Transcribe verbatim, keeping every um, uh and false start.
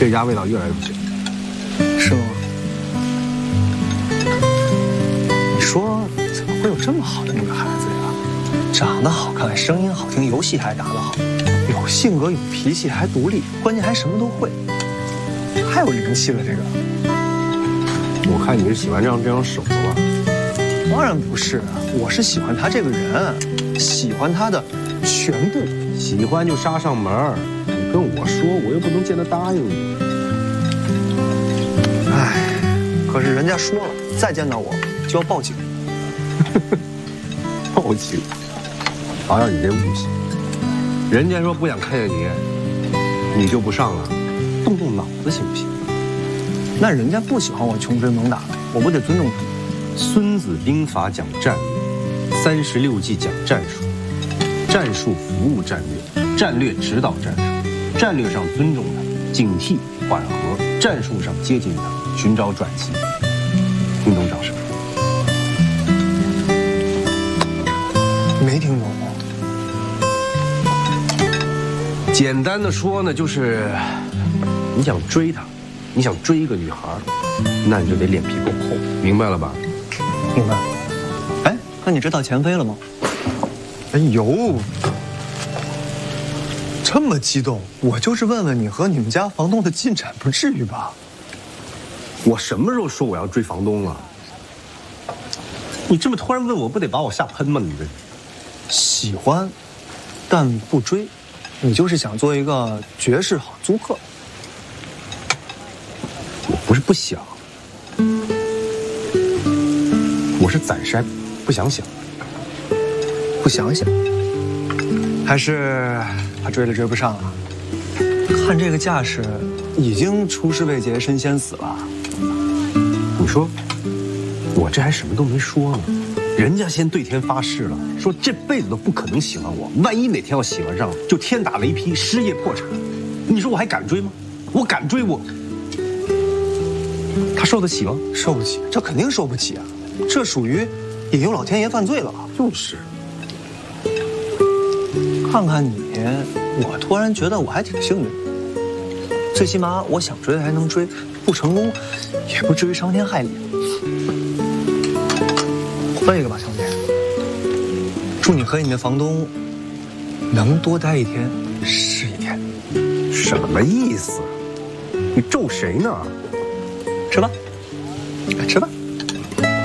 这家味道越来越不行。 是吗？你说怎么会有这么好的女孩子呀？长得好看，声音好听，游戏还打得好，有性格有脾气，还独立，关键还什么都会，太有灵气了。这个， 我看你是喜欢这样这样手的吧？ 当然不是，我是喜欢他这个人，喜欢他的全部。 喜欢就杀上门儿，你跟我说，我又不能见他答应你。 唉，可是人家说了，再见到我就要报警。 报警？好像你这悟性。人家说不想看见你，你就不上了，动动脑子行不行？ 那人家不喜欢我穷追猛打，我不得尊重他？ 《孙子兵法》讲战略，三十六计讲战术，战术服务战略，战略指导战术。战略上尊重他，警惕缓和；战术上接近他，寻找转机。听懂掌声？ 没听懂。 简单的说呢，就是你想追她，你想追一个女孩，那你就得脸皮够厚，明白了吧？ 明白。哎，那你知道钱飞了吗？哎呦，这么激动！我就是问问你和你们家房东的进展，不至于吧？ 我什么时候说我要追房东了？你这么突然问我，不得把我吓喷吗？你这喜欢，但不追，你就是想做一个绝世好租客。 我不是不想，我是暂时还不想想， 不想想，还是怕追了追不上啊？看这个架势，已经出师未捷身先死了。 你说，我这还什么都没说呢，人家先对天发誓了，说这辈子都不可能喜欢我，万一哪天要喜欢上了，就天打雷劈，失业破产。你说我还敢追吗？我敢追我，他受得起吗？ 受不起，这肯定受不起啊！这属于引诱老天爷犯罪了。 就是。 看看你，我突然觉得我还挺幸运的，最起码我想追还能追，不成功也不至于伤天害理。喝一个吧，兄弟。祝你和你的房东能多待一天是一天。 什么意思？你咒谁呢？